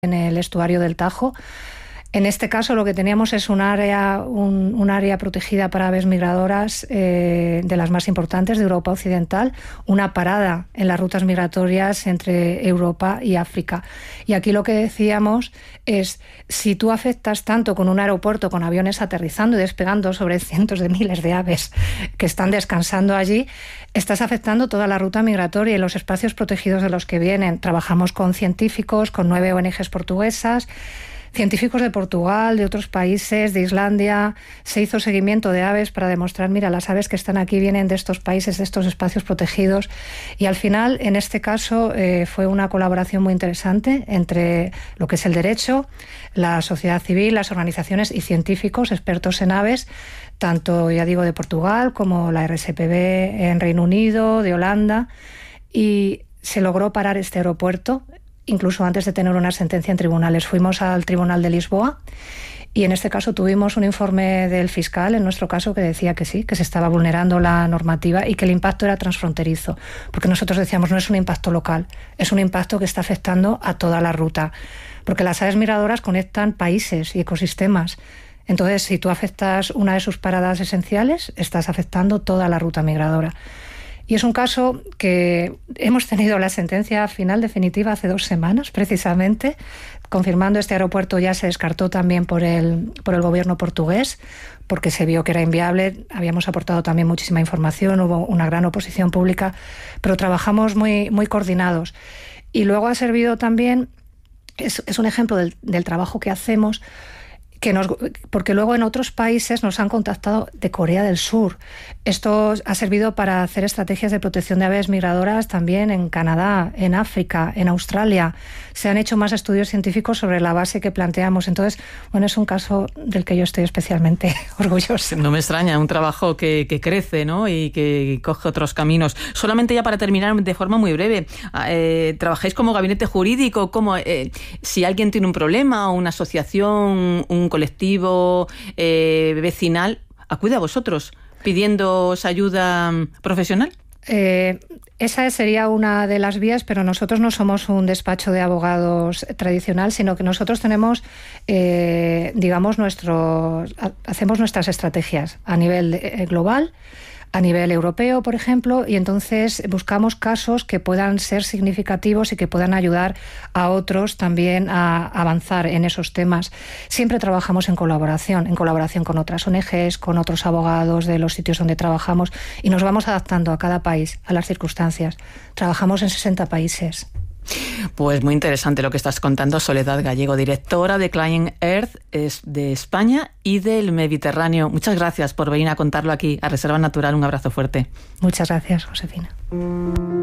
en el estuario del Tajo. En este caso lo que teníamos es un área protegida para aves migradoras de las más importantes de Europa Occidental, una parada en las rutas migratorias entre Europa y África. Y aquí lo que decíamos es, si tú afectas tanto con un aeropuerto, con aviones aterrizando y despegando sobre cientos de miles de aves que están descansando allí, estás afectando toda la ruta migratoria y los espacios protegidos de los que vienen. Trabajamos con científicos, con 9 ONGs portuguesas, científicos de Portugal, de otros países, de Islandia. Se hizo seguimiento de aves para demostrar, mira, las aves que están aquí vienen de estos países, de estos espacios protegidos. Y al final, en este caso, fue una colaboración muy interesante entre lo que es el derecho, la sociedad civil, las organizaciones y científicos expertos en aves, tanto, ya digo, de Portugal como la RSPB en Reino Unido, de Holanda, y se logró parar este aeropuerto incluso antes de tener una sentencia en tribunales. Fuimos al Tribunal de Lisboa y en este caso tuvimos un informe del fiscal, en nuestro caso, que decía que sí, que se estaba vulnerando la normativa y que el impacto era transfronterizo, porque nosotros decíamos, no es un impacto local, es un impacto que está afectando a toda la ruta, porque las aves migradoras conectan países y ecosistemas. Entonces, si tú afectas una de sus paradas esenciales, estás afectando toda la ruta migradora. Y es un caso que hemos tenido la sentencia final definitiva hace 2 semanas, precisamente, confirmando este aeropuerto. Ya se descartó también por el gobierno portugués, porque se vio que era inviable. Habíamos aportado también muchísima información, hubo una gran oposición pública, pero trabajamos muy, muy coordinados. Y luego ha servido también, es un ejemplo del trabajo que hacemos, porque luego en otros países nos han contactado de Corea del Sur. Esto ha servido para hacer estrategias de protección de aves migradoras también en Canadá, en África, en Australia. Se han hecho más estudios científicos sobre la base que planteamos. Entonces, bueno, es un caso del que yo estoy especialmente orgullosa. No me extraña, un trabajo que crece, ¿no? Y que coge otros caminos. Solamente ya para terminar de forma muy breve, ¿trabajáis como gabinete jurídico? ¿Cómo, si alguien tiene un problema, una asociación, un colectivo vecinal, acude a vosotros pidiéndoos ayuda profesional? Esa sería una de las vías, pero nosotros no somos un despacho de abogados tradicional, sino que nosotros tenemos, hacemos nuestras estrategias a nivel global, a nivel europeo, por ejemplo, y entonces buscamos casos que puedan ser significativos y que puedan ayudar a otros también a avanzar en esos temas. Siempre trabajamos en colaboración con otras ONGs, con otros abogados de los sitios donde trabajamos, y nos vamos adaptando a cada país, a las circunstancias. Trabajamos en 60 países. Pues muy interesante lo que estás contando, Soledad Gallego, directora de Client Earth de España y del Mediterráneo. Muchas gracias por venir a contarlo aquí a Reserva Natural. Un abrazo fuerte. Muchas gracias, Josefina.